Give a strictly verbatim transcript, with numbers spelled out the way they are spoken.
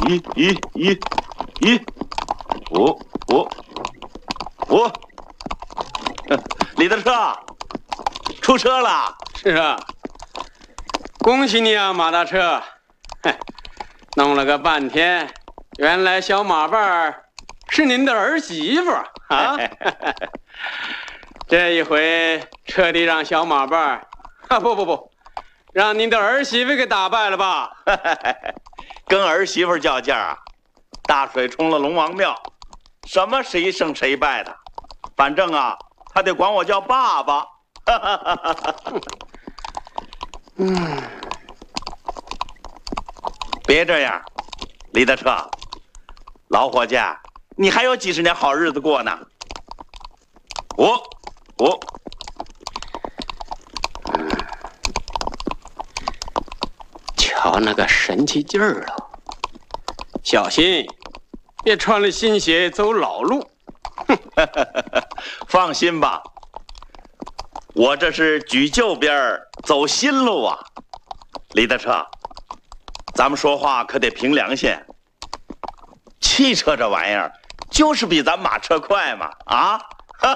一一一一，五五五，李大车，出车了。 是啊，恭喜你啊，马大车！嘿，弄了个半天，原来小马伴儿是您的儿媳妇啊！这一回彻底让小马伴儿啊，不不不，让您的儿媳妇给打败了吧？ 跟儿媳妇较劲啊，大水冲了龙王庙，什么谁胜谁败的，反正啊，他得管我叫爸爸。 嗯， 别这样，李大车，老伙计，你还有几十年好日子过呢。我我， 瞧那个神气劲儿了，小心别穿了新鞋走老路。 放心吧，我这是举旧边儿走新路啊。李大车，咱们说话可得凭良心。汽车这玩意儿就是比咱马车快嘛，啊！